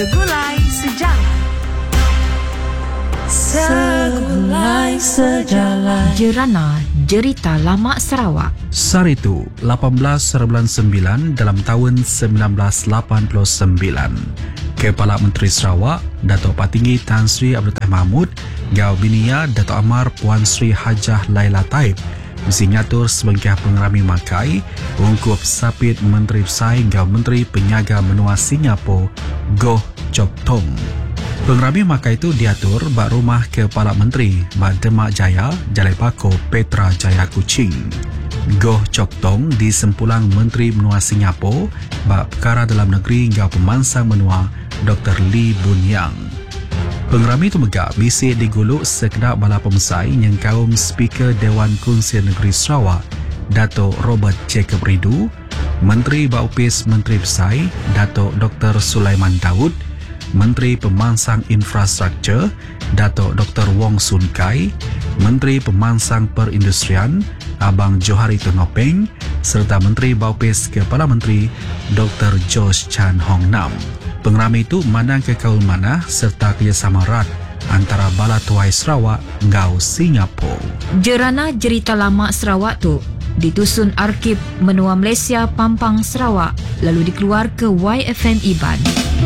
Segulai Sejarah. Segulai Sejarah. Jerana Jerita Lama Sarawak. Saritu 18/9 dalam tahun 1989. Kepala Menteri Sarawak, Datuk Patinggi Tan Sri Abdul Tahir Mahmud, Gau Binia Datuk Amar Puan Sri Hajah Laila Taib mesti ngatur sebengkah pengerami makai ungkup sapit Menteri Besar Gau Menteri Penyaga Benua Singapura Goh Chok Tong. Pengerami makai itu diatur bak rumah Kepala Menteri bak Demak Jaya, Jalai Bako, Petra Jaya Kuching. Goh Chok Tong di sempulang Menteri Benua Singapura bak perkara dalam negeri Gau Pemansang Benua Dr. Lee Boon Yang. Pengerami itu megak bisik diguluk sekedar bala pemesai yang kaum Speaker Dewan Kongsian Negeri Sarawak Datuk Robert Jacob Ridu, Menteri Baupis Menteri Besar Datuk Dr. Sulaiman Daud, Menteri Pemansang Infrastruktur Datuk Dr. Wong Sun Kai, Menteri Pemansang Perindustrian Abang Johari Tunopeng serta Menteri Baupis Kepala Menteri Dr. Josh Chan Hong Nam. Pengerami itu mandang ke kaul manah serta kerjasama erat antara Bala Tuai Sarawak ngau Singapura. Jerana Jerita Lama Sarawak tu ditusun Arkib Menua Malaysia Pampang Sarawak lalu dikeluar ke YFM Iban.